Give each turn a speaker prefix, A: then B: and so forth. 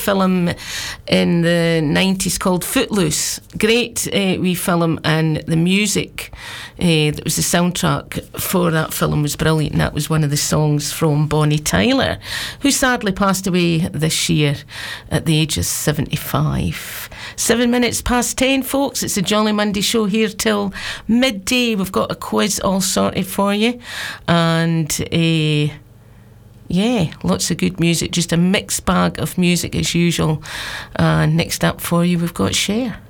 A: film in the 90s called Footloose. Great wee film, and the music that was the soundtrack for that film was brilliant. And that was one of the songs from Bonnie Tyler, who sadly passed away this year at the age of 75. 7 minutes past 10, folks. It's a Jolly Monday show here till midday. We've got a quiz all sorted for you, and yeah, lots of good music. Just a mixed bag of music as usual. Next up for you, we've got Cher.